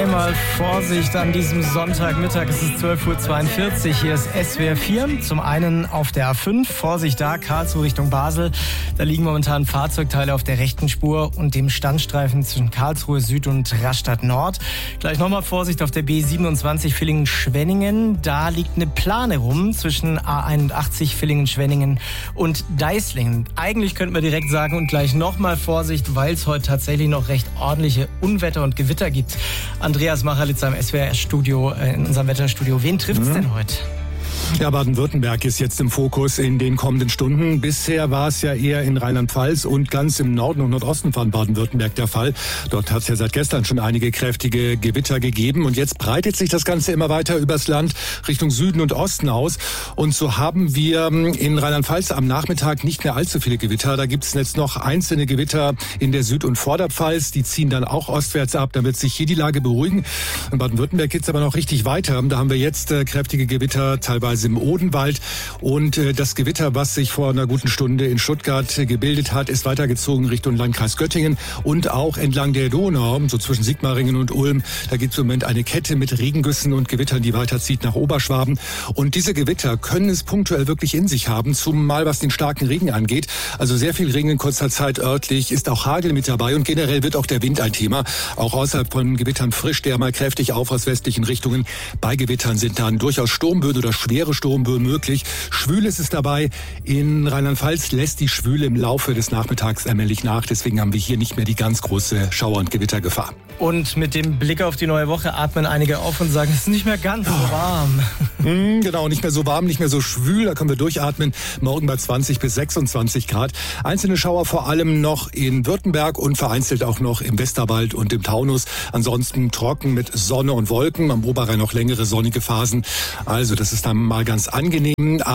Einmal Vorsicht an diesem Sonntagmittag, es ist 12.42 Uhr, hier ist SWR 4. Zum einen auf der A5, Vorsicht da, Karlsruhe Richtung Basel. Da liegen momentan Fahrzeugteile auf der rechten Spur und dem Standstreifen zwischen Karlsruhe Süd und Rastatt Nord. Gleich nochmal Vorsicht auf der B27 Villingen-Schwenningen. Da liegt eine Plane rum zwischen A81 Villingen-Schwenningen und Deislingen. Eigentlich könnten wir direkt sagen und gleich nochmal Vorsicht, weil es heute tatsächlich noch recht ordentliche Unwetter und Gewitter gibt. Andreas Machralitzer im SWR-Studio, in unserem Wetterstudio. Wen trifft es denn heute? Ja, Baden-Württemberg ist jetzt im Fokus in den kommenden Stunden. Bisher war es ja eher in Rheinland-Pfalz und ganz im Norden und Nordosten von Baden-Württemberg der Fall. Dort hat es ja seit gestern schon einige kräftige Gewitter gegeben. Und jetzt breitet sich das Ganze immer weiter übers Land Richtung Süden und Osten aus. Und so haben wir in Rheinland-Pfalz am Nachmittag nicht mehr allzu viele Gewitter. Da gibt es jetzt noch einzelne Gewitter in der Süd- und Vorderpfalz. Die ziehen dann auch ostwärts ab. Da wird sich hier die Lage beruhigen. In Baden-Württemberg geht es aber noch richtig weiter. Da haben wir jetzt kräftige Gewitter, teilweise im Odenwald. Und das Gewitter, was sich vor einer guten Stunde in Stuttgart gebildet hat, ist weitergezogen Richtung Landkreis Göttingen und auch entlang der Donau, so zwischen Sigmaringen und Ulm. Da gibt es im Moment eine Kette mit Regengüssen und Gewittern, die weiterzieht nach Oberschwaben. Und diese Gewitter können es punktuell wirklich in sich haben, zumal was den starken Regen angeht. Also sehr viel Regen in kurzer Zeit örtlich, ist auch Hagel mit dabei und generell wird auch der Wind ein Thema. Auch außerhalb von Gewittern frischt der mal kräftig auf aus westlichen Richtungen. Bei Gewittern sind dann durchaus Sturmböen oder schwere Sturmböen möglich. Schwül ist es dabei. In Rheinland-Pfalz lässt die Schwüle im Laufe des Nachmittags allmählich nach. Deswegen haben wir hier nicht mehr die ganz große Schauer- und Gewittergefahr. Und mit dem Blick auf die neue Woche atmen einige auf und sagen, es ist nicht mehr ganz so warm. Genau, nicht mehr so warm, nicht mehr so schwül. Da können wir durchatmen. Morgen bei 20 bis 26 Grad. Einzelne Schauer vor allem noch in Württemberg und vereinzelt auch noch im Westerwald und im Taunus. Ansonsten trocken mit Sonne und Wolken. Am Oberrhein noch längere sonnige Phasen. Also das ist dann mal ganz angenehm.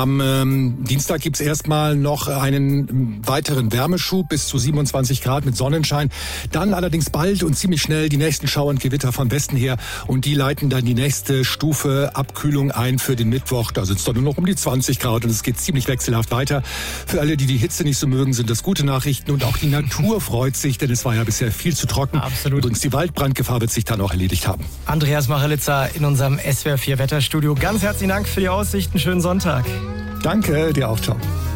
Am Dienstag gibt's erstmal noch einen weiteren Wärmeschub bis zu 27 Grad mit Sonnenschein. Dann allerdings bald und ziemlich schnell die nächsten Schauer und Gewitter von Westen her. Und die leiten dann die nächste Stufe Abkühlung ein für den Mittwoch. Da sind es dann nur noch um die 20 Grad und es geht ziemlich wechselhaft weiter. Für alle, die die Hitze nicht so mögen, sind das gute Nachrichten. Und auch die Natur freut sich, denn es war ja bisher viel zu trocken. Absolut. Übrigens, die Waldbrandgefahr wird sich dann auch erledigt haben. Andreas Machralitzer in unserem SWR 4 Wetterstudio. Ganz herzlichen Dank für die Aussichten. Schönen Sonntag. Danke, dir auch, ciao.